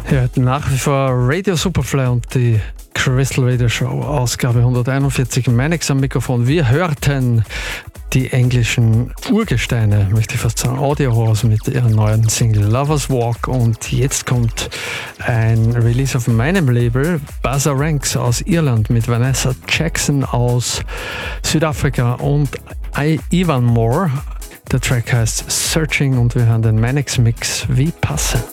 Ja, nach wie vor Radio Superfly und die Crystal Radio Show, Ausgabe 141, Mannix am Mikrofon. Wir hörten die englischen Urgesteine, möchte ich fast sagen, Audio Horse mit ihrem neuen Single Lovers Walk, und jetzt kommt ein Release auf meinem Label, Buzzer Ranks aus Irland mit Vanessa Jackson aus Südafrika und Ivan Moore. Der Track heißt Searching und wir hören den Mannix Mix wie passend.